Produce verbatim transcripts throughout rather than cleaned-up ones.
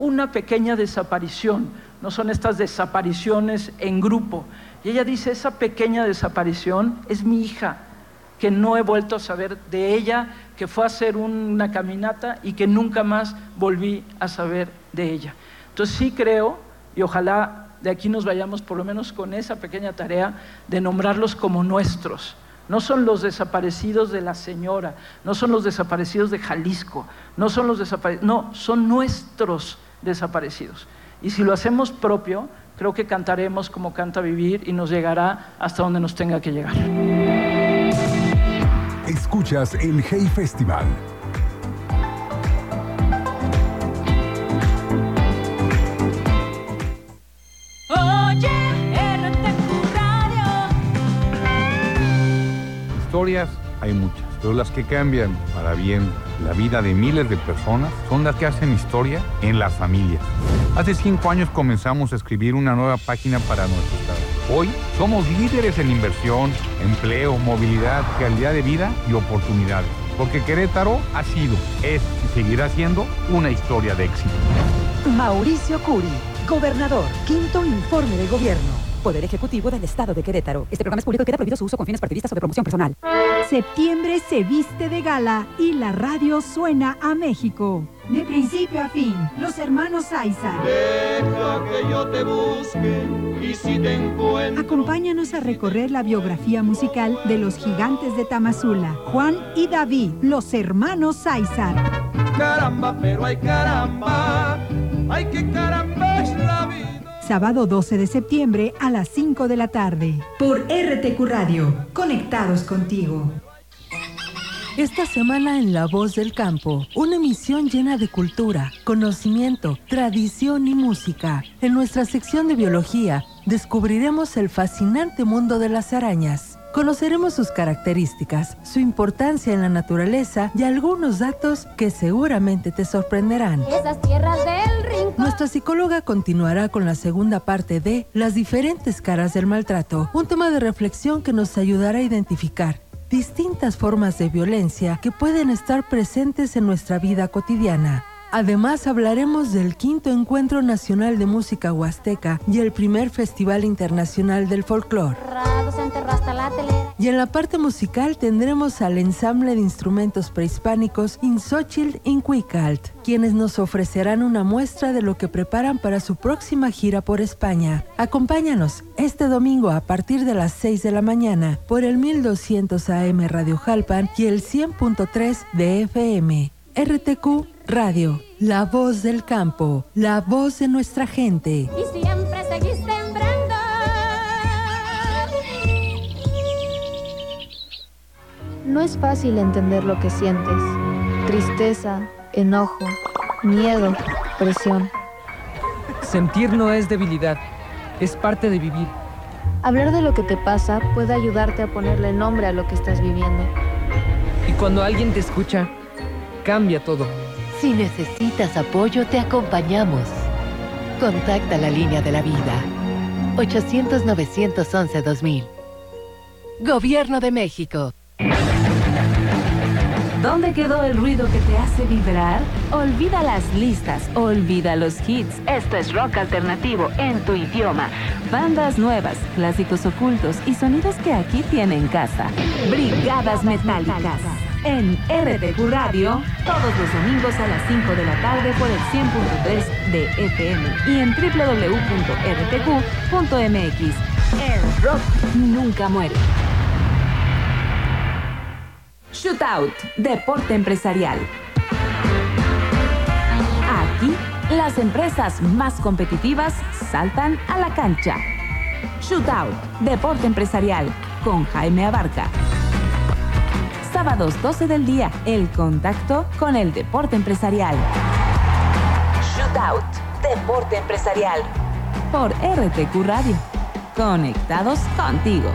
una pequeña desaparición, no son estas desapariciones en grupo. Y ella dice, esa pequeña desaparición es mi hija, que no he vuelto a saber de ella, que fue a hacer una caminata y que nunca más volví a saber de ella. Entonces sí creo, y ojalá de aquí nos vayamos por lo menos con esa pequeña tarea de nombrarlos como nuestros. No son los desaparecidos de la señora, no son los desaparecidos de Jalisco, no son los desaparecidos, no, son nuestros desaparecidos. Y si lo hacemos propio, creo que cantaremos como canta Vivir y nos llegará hasta donde nos tenga que llegar. Escuchas el Hey Festival. Oye, R T Q Radio. Historias hay muchas, pero las que cambian para bien la vida de miles de personas son las que hacen historia en las familias. Hace cinco años comenzamos a escribir una nueva página para nuestro estado. Hoy somos líderes en inversión, empleo, movilidad, calidad de vida y oportunidades. Porque Querétaro ha sido, es y seguirá siendo una historia de éxito. Mauricio Curi, gobernador, quinto informe de gobierno. Poder Ejecutivo del Estado de Querétaro. Este programa es público y queda prohibido su uso con fines partidistas o de promoción personal. Septiembre se viste de gala y la radio suena a México. De principio a fin, los hermanos Sáizar. Deja que yo te busque y si te encuentro. Acompáñanos a recorrer la biografía musical de los gigantes de Tamazula, Juan y David, los hermanos Sáizar. Caramba, pero hay caramba, ay que caramba es la vida. Sábado doce de septiembre a las cinco de la tarde. Por R T Q Radio, conectados contigo. Esta semana en La Voz del Campo, una emisión llena de cultura, conocimiento, tradición y música. En nuestra sección de biología, descubriremos el fascinante mundo de las arañas. Conoceremos sus características, su importancia en la naturaleza y algunos datos que seguramente te sorprenderán. Esas tierras del rincón. Nuestra psicóloga continuará con la segunda parte de Las diferentes caras del maltrato, un tema de reflexión que nos ayudará a identificar distintas formas de violencia que pueden estar presentes en nuestra vida cotidiana. Además, hablaremos del quinto Encuentro Nacional de Música Huasteca y el primer Festival Internacional del Folclor. Y en la parte musical tendremos al ensamble de instrumentos prehispánicos Inxóchitl Incuicalt, quienes nos ofrecerán una muestra de lo que preparan para su próxima gira por España. Acompáñanos este domingo a partir de las seis de la mañana por el mil doscientos A M Radio Jalpan y el cien punto tres de F M. R T Q Radio, la voz del campo, la voz de nuestra gente. Y siempre seguís sembrando. No es fácil entender lo que sientes. Tristeza, enojo, miedo, presión. Sentir no es debilidad, es parte de vivir. Hablar de lo que te pasa puede ayudarte a ponerle nombre a lo que estás viviendo. Y cuando alguien te escucha, cambia todo. Si necesitas apoyo, te acompañamos. Contacta la línea de la vida. ochocientos, novecientos once, dos mil. Gobierno de México. ¿Dónde quedó el ruido que te hace vibrar? Olvida las listas, olvida los hits. Esto es rock alternativo en tu idioma. Bandas nuevas, clásicos ocultos y sonidos que aquí tienen casa. Brigadas Metálicas. En R T Q Radio, todos los domingos a las cinco de la tarde por el cien punto tres de F M y en doble u doble u doble u punto r t q punto m x. El rock nunca muere. Shootout, deporte empresarial. Aquí, las empresas más competitivas saltan a la cancha. Shootout, deporte empresarial, con Jaime Abarca. Sábados doce del día, el contacto con el deporte empresarial. Shootout, deporte empresarial. Por R T Q Radio. Conectados contigo.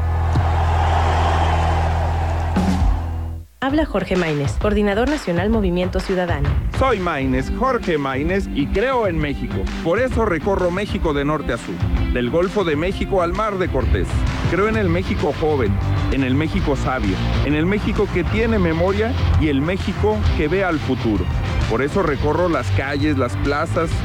Habla Jorge Maínez, Coordinador Nacional Movimiento Ciudadano. Soy Maínez, Jorge Maínez, y creo en México. Por eso recorro México de norte a sur, del Golfo de México al Mar de Cortés. Creo en el México joven, en el México sabio, en el México que tiene memoria y el México que ve al futuro. Por eso recorro las calles, las plazas